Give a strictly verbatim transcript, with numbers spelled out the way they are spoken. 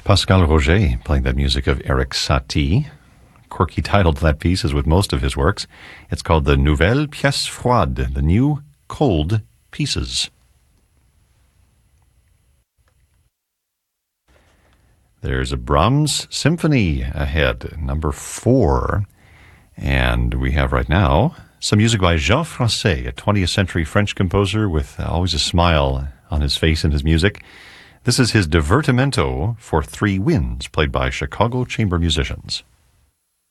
Pascal Roger playing that music of Erik Satie. Quirky title to that piece, as with most of his works. It's called the Nouvelles Pièces Froides, the New Cold Pieces. There's a Brahms Symphony ahead, number four. And we have right now some music by Jean Francais, a twentieth century French composer with always a smile on his face in his music. This is his Divertimento for Three Winds, played by Chicago Chamber Musicians.